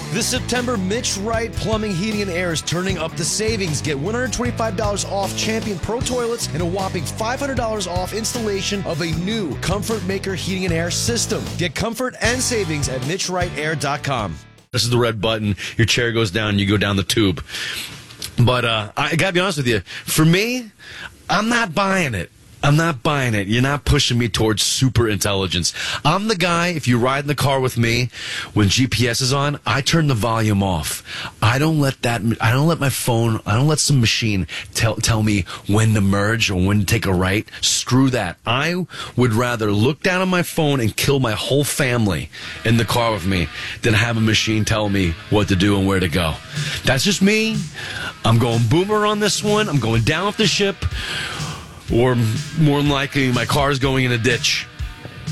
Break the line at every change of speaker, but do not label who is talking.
This September, Mitch Wright Plumbing, Heating, and Air is turning up the savings. Get $125 off Champion Pro Toilets and a whopping $500 off installation of a new Comfort Maker Heating and Air system. Get comfort and savings at MitchWrightAir.com. This is the red button. Your chair goes down, you go down the tube. But I got to be honest with you. For me, I'm not buying it. I'm not buying it. You're not pushing me towards super intelligence. I'm the guy, if you ride in the car with me, when GPS is on, I turn the volume off. I don't let my phone, I don't let some machine tell me when to merge or when to take a right. Screw that. I would rather look down on my phone and kill my whole family in the car with me than have a machine tell me what to do and where to go. That's just me. I'm going boomer on this one. I'm going down with the ship. Or more than likely, my car is going in a ditch.